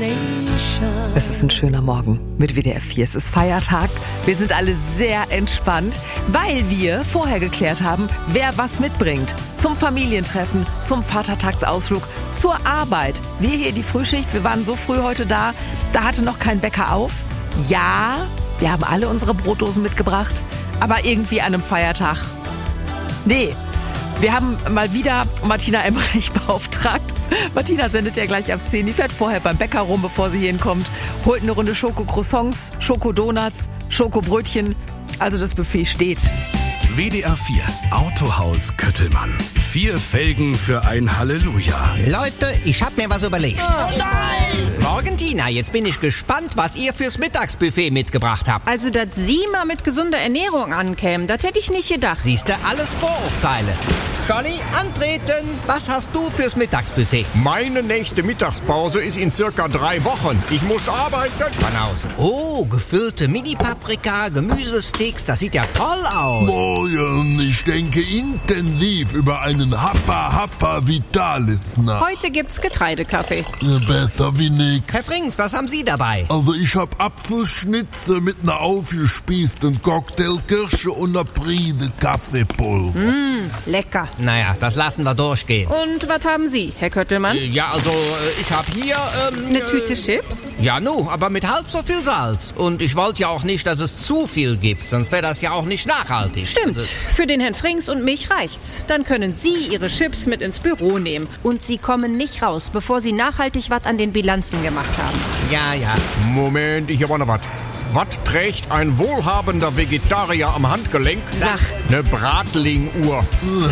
Es ist ein schöner Morgen mit WDR 4. Es ist Feiertag. Wir sind alle sehr entspannt, weil wir vorher geklärt haben, wer was mitbringt. Zum Familientreffen, zum Vatertagsausflug, zur Arbeit. Wir hier die Frühschicht, wir waren so früh heute da hatte noch kein Bäcker auf. Ja, wir haben alle unsere Brotdosen mitgebracht, aber irgendwie an einem Feiertag. Nee, wir haben mal wieder Martina Emmerich beauftragt. Martina sendet ja gleich ab 10. Die fährt vorher beim Bäcker rum, bevor sie hierhin kommt. Holt eine Runde Schoko-Croissants, Schoko-Donuts, Schokobrötchen. Also das Buffet steht. WDR 4 Autohaus Köttelmann. 4 Felgen für ein Halleluja. Leute, ich hab mir was überlegt. Oh nein! Morgen, Tina, jetzt bin ich gespannt, was ihr fürs Mittagsbuffet mitgebracht habt. Also, dass Sie mal mit gesunder Ernährung ankämen, das hätte ich nicht gedacht. Siehst du, alles Vorurteile. Johnny, antreten. Was hast du fürs Mittagsbuffet? Meine nächste Mittagspause ist in circa 3 Wochen. Ich muss arbeiten. Von außen. Oh, gefüllte Mini-Paprika, Gemüsesticks, das sieht ja toll aus. Morgen, ich denke intensiv über einen Happa Vitalis nach. Heute gibt's Getreidekaffee. Besser wie nix. Herr Frings, was haben Sie dabei? Also ich hab Apfelschnitze mit einer aufgespießten Cocktailkirsche und einer Prise Kaffeepulver. Lecker. Naja, das lassen wir durchgehen. Und was haben Sie, Herr Köttelmann? Ja, also, ich hab hier, Eine Tüte Chips? Ja, aber mit halb so viel Salz. Und ich wollte ja auch nicht, dass es zu viel gibt, sonst wäre das ja auch nicht nachhaltig. Stimmt. Also, Für den Herrn Frings und mich reicht's. Dann können Sie Ihre Chips mit ins Büro nehmen. Und Sie kommen nicht raus, bevor Sie nachhaltig was an den Bilanzen gemacht haben. ja. Moment, ich hab auch noch was. Was trägt ein wohlhabender Vegetarier am Handgelenk? Sag. Eine Bratling-Uhr.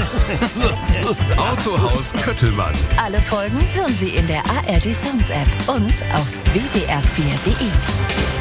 Autohaus Köttelmann. Alle Folgen hören Sie in der ARD Sounds App und auf wdr4.de.